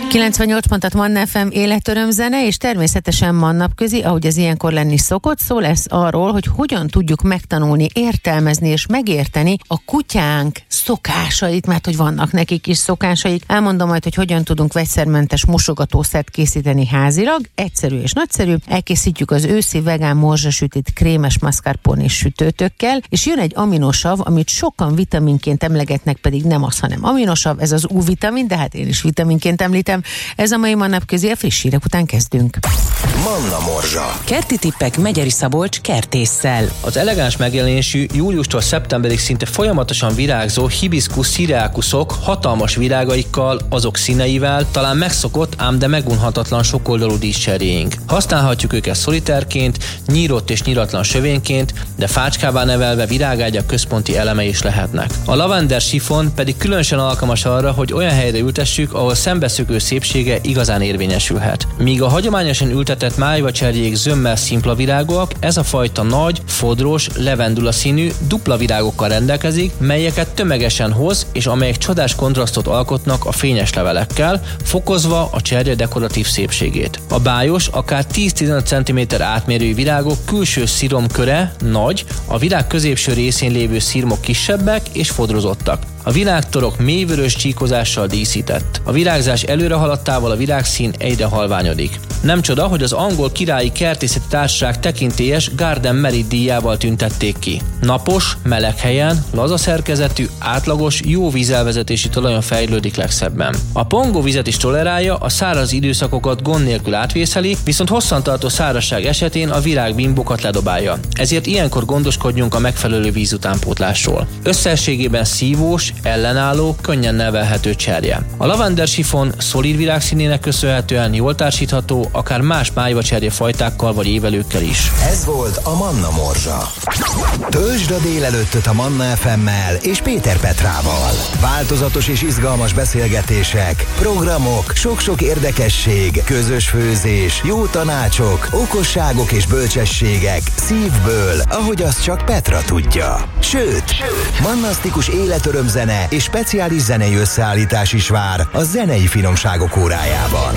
98 pontot Manna FM életörömzene, és természetesen Mannapközi, ahogy az ilyenkor lenni szokott, szó lesz arról, hogy hogyan tudjuk megtanulni, értelmezni és megérteni a kutyánk szokásait, mert hogy vannak nekik is szokásaik. Elmondom majd, hogy hogyan tudunk vegyszermentes mosogatószert készíteni házilag, egyszerű és nagyszerű. Elkészítjük az őszi vegán morzsasütit krémes mascarpone sütőtökkel, és jön egy aminosav, amit sokan vitaminként emlegetnek, pedig nem az, hanem aminosav, ez az U-vitamin, de hát én is vitaminként említem. Ez a mai Mannapközi, a friss hírek után kezdünk. Manna Morzsa. Kerti tippek Megyeri Szabolcs kertésszel. Az elegáns megjelenésű, júliustól szeptemberig szinte folyamatosan virágzó hibiscus syriacusok hatalmas virágaikkal, azok színeivel, talán megszokott, ám de megunhatatlan sokoldalú díszcserjéink. Használhatjuk őket szolitárként, nyírott és nyíratlan sövényként, de fácskává nevelve virágágyak központi eleme is lehetnek. A lavender sifon pedig különösen alkalmas arra, hogy olyan helyre ültessük, ahol szembeszökő szépsége igazán érvényesülhet. Míg a hagyományosan ültetett májvacserjék zömmel szimpla virágúak, ez a fajta nagy, fodros, levendula színű, dupla virágokkal rendelkezik, melyeket tömegesen hoz, és amelyek csodás kontrasztot alkotnak a fényes levelekkel, fokozva a cserje dekoratív szépségét. A bájos, akár 10-15 cm átmérőjű virágok külső sziromköre nagy, a virág középső részén lévő szirmok kisebbek és fodrozottak. A virágtorok mélyvörös csíkozással díszített. A virágzás előre haladtával a virágszín egyre halványodik. Nem csoda, hogy az angol királyi kertészeti társaság tekintélyes Garden Merit díjával tüntették ki. Napos, meleg helyen, laza szerkezetű, átlagos, jó vízelvezetési talajon fejlődik legszebben. A pongó vizet is tolerálja, a száraz időszakokat gond nélkül átvészeli, viszont hosszantartó szárazság esetén a virágbimbokat ledobálja. Ezért ilyenkor gondoskodjunk a megfelelő vízutánpótlásról. Összességében szívós, ellenálló, könnyen nevelhető cserje. A lavender sifon szolid virágszínének köszönhetően jól társítható, akár más májvacserje fajtákkal vagy évelőkkel is. Ez volt a Manna Morzsa. Töltsd a délelőttöt a Manna FM-mel és Péter Petrával. Változatos és izgalmas beszélgetések, programok, sok-sok érdekesség, közös főzés, jó tanácsok, okosságok és bölcsességek szívből, ahogy azt csak Petra tudja. Sőt, mannasztikus életörömzene és speciális zenei összeállítás is vár a zenei finomságok órájában.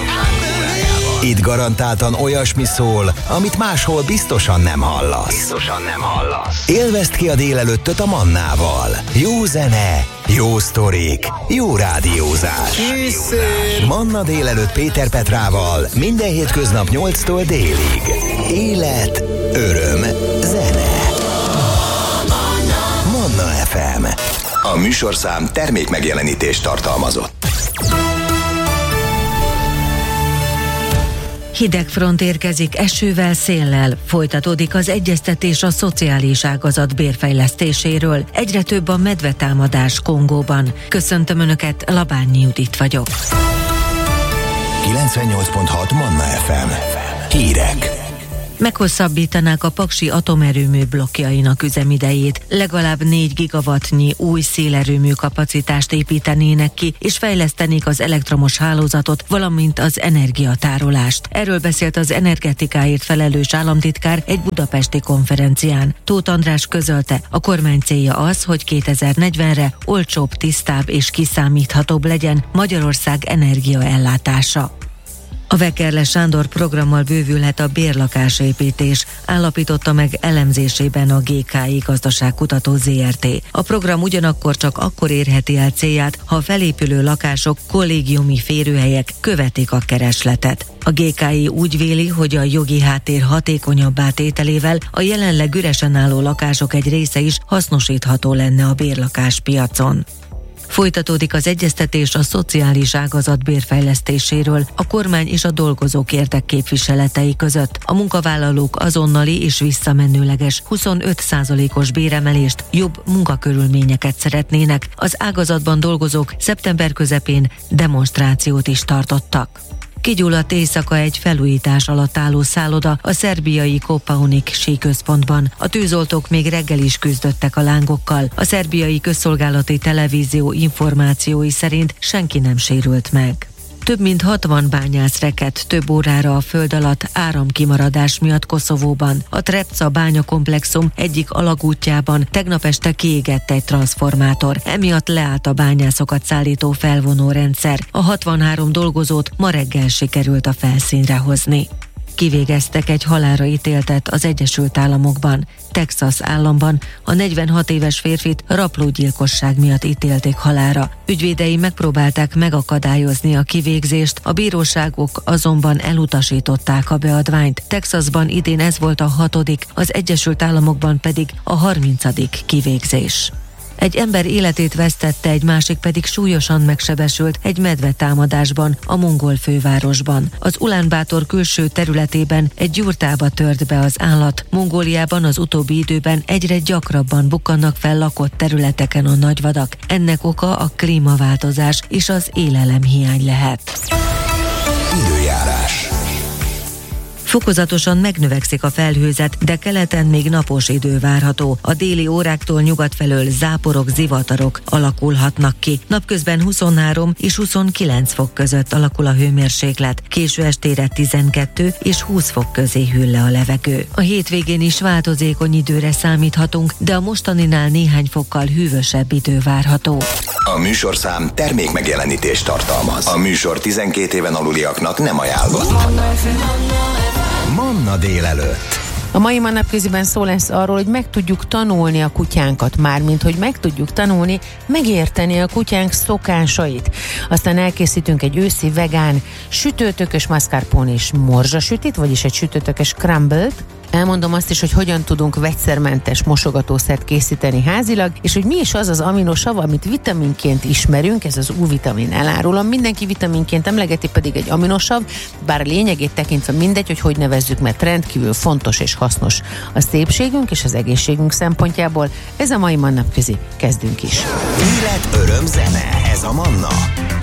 Itt garantáltan olyasmi szól, amit máshol biztosan nem hallasz. Élvezd ki a délelőttöt a Mannával. Jó zene, jó sztorik, jó rádiózás. Manna délelőtt Péter Petrával minden hétköznap 8-tól délig. Élet, öröm, zene. Manna FM. A műsorszám termék megjelenítést tartalmazott. Hideg front érkezik esővel, széllel. Folytatódik az egyeztetés a szociális ágazat bérfejlesztéséről. Egyre több a medvetámadás Kongóban. Köszöntöm Önöket, Labányi Judit vagyok. 98.6 Manna FM. Hírek. Meghosszabbítanák a paksi atomerőmű blokkjainak üzemidejét, legalább 4 gigawattnyi új szélerőmű kapacitást építenének ki, és fejlesztenék az elektromos hálózatot, valamint az energiatárolást. Erről beszélt az energetikáért felelős államtitkár egy budapesti konferencián. Tóth András közölte, a kormány célja az, hogy 2040-re olcsóbb, tisztább és kiszámíthatóbb legyen Magyarország energiaellátása. A Vekerle Sándor programmal bővülhet a bérlakásépítés, állapította meg elemzésében a GKI Gazdaságkutató ZRT. A program ugyanakkor csak akkor érheti el célját, ha a felépülő lakások, kollégiumi férőhelyek követik a keresletet. A GKI úgy véli, hogy a jogi háttér hatékonyabbá tételével a jelenleg üresen álló lakások egy része is hasznosítható lenne a bérlakáspiacon. Folytatódik az egyeztetés a szociális ágazat bérfejlesztéséről a kormány és a dolgozók érdekképviseletei között. A munkavállalók azonnali és visszamenőleges 25%-os béremelést, jobb munkakörülményeket szeretnének. Az ágazatban dolgozók szeptember közepén demonstrációt is tartottak. Kigyulladt éjszaka egy felújítás alatt álló szálloda a szerbiai Kopaonik síközpontban. A tűzoltók még reggel is küzdöttek a lángokkal. A szerbiai közszolgálati televízió információi szerint senki nem sérült meg. Több mint 60 bányász rekedt több órára a föld alatt áramkimaradás miatt Koszovóban. A Trepca bányakomplexum egyik alagútjában tegnap este kiégett egy transzformátor. Emiatt leállt a bányászokat szállító felvonó rendszer. A 63 dolgozót ma reggel sikerült a felszínre hozni. Kivégeztek egy halálra ítéltet az Egyesült Államokban. Texas államban a 46 éves férfit raplógyilkosság miatt ítélték halálra. Ügyvédei megpróbálták megakadályozni a kivégzést, a bíróságok azonban elutasították a beadványt. Texasban idén ez volt a 6., az Egyesült Államokban pedig a 30. kivégzés. Egy ember életét vesztette, egy másik pedig súlyosan megsebesült egy medvetámadásban a mongol fővárosban. Az Ulánbátor külső területében egy jurtába tört be az állat. Mongóliában az utóbbi időben egyre gyakrabban bukkannak fel lakott területeken a nagyvadak. Ennek oka a klímaváltozás és az élelemhiány lehet. Időjárás. Fokozatosan megnövekszik a felhőzet, de keleten még napos idő várható. A déli óráktól nyugat felől záporok, zivatarok alakulhatnak ki. Napközben 23 és 29 fok között alakul a hőmérséklet. Késő estére 12 és 20 fok közé hűl le a levegő. A hétvégén is változékony időre számíthatunk, de a mostaninál néhány fokkal hűvösebb idő várható. A műsorszám termékmegjelenítést tartalmaz. A műsor 12 éven aluliaknak nem ajánlott. Manna délelőtt. A mai Mannapköziben szó lesz arról, hogy meg tudjuk tanulni a kutyánkat, mármint hogy meg tudjuk tanulni, megérteni a kutyánk szokásait. Aztán elkészítünk egy őszi vegán sütőtökös mascarpone és morzsasütit, vagyis egy sütőtökös crumble-t. Elmondom azt is, hogy hogyan tudunk vegyszermentes mosogatószert készíteni házilag, és hogy mi is az az aminosav, amit vitaminként ismerünk, ez az U-vitamin, elárulom. Mindenki vitaminként emlegeti, pedig egy aminosav, bár a lényegét tekintve mindegy, hogy nevezzük, mert rendkívül fontos és hasznos a szépségünk és az egészségünk szempontjából. Ez a mai Mannapközi, kezdünk is. Élet, öröm, zene, ez a Manna.